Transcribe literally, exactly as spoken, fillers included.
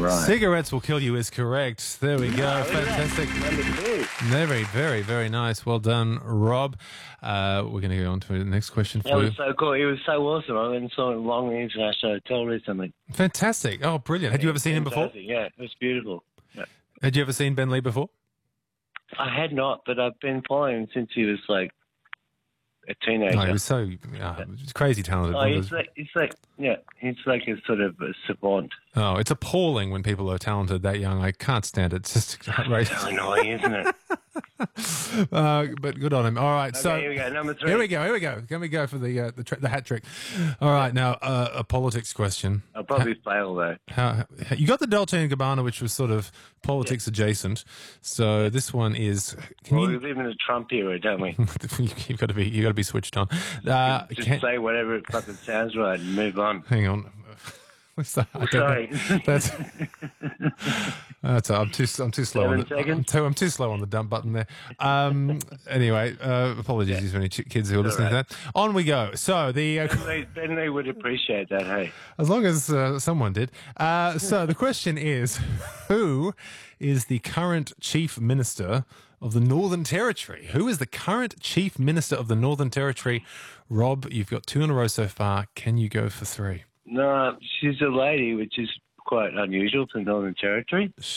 Right. Cigarettes will kill you is correct. There we go. Oh, look at that. Fantastic. Number two. Very, very, very nice. Well done, Rob. Uh, we're going to go on to the next question That for you. was so cool. He was so awesome. I went and saw him along the International Hotel recently. Fantastic. Oh, brilliant. Had you ever seen him before? Fantastic. Yeah, it was beautiful. Yeah. Had you ever seen Ben Lee before? I had not, but I've been following him since he was like a teenager. No, he was so uh, crazy talented. Oh, One of he's those- like, he's like, yeah, he's like a sort of a savant. Oh, it's appalling when people are talented that young. I can't stand it. It's just outrageous. So annoying, isn't it? Uh, but good on him. All right, Okay, so here we go. Number three. here we go. Here we go. Can we go for the uh, the, tri- the hat trick? All right, now uh, a politics question. I'll probably fail though. How, how, you got the Dolce and Gabbana, which was sort of politics adjacent. So this one is. Can Well, you? we live in a Trump era, don't we? You've got to be. You got to be switched on. Uh, Just can- say whatever it fucking sounds right and move on. hang on. What's that? I don't Sorry. know. That's. That's. I'm too. I'm too slow. Seven On the, I'm, seconds? too, I'm too slow on the dump button there. Um. Anyway, uh, apologies to any ch- kids who are listening right. to that. On we go. So the. Uh, Ben Lee, Ben Lee would appreciate that, hey? As long as uh, someone did. Uh, so the question is, who is the current Chief Minister of the Northern Territory? Who is the current Chief Minister of the Northern Territory? Rob, you've got two in a row so far. Can you go for three? No, she's a lady, which is quite unusual for Northern Territory.